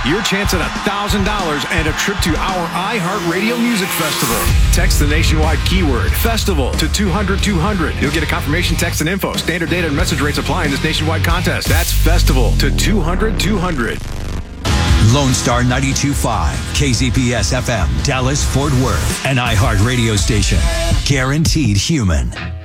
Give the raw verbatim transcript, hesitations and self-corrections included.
your chance at one thousand dollars and a trip to our iHeartRadio Music Festival. Text the nationwide keyword FESTIVAL to two hundred two hundred. You'll get a confirmation text and info. Standard data and message rates apply in this nationwide contest. That's FESTIVAL to two hundred two hundred. Lone Star ninety-two point five, K Z P S F M, Dallas, Fort Worth, an iHeartRadio station. Guaranteed human.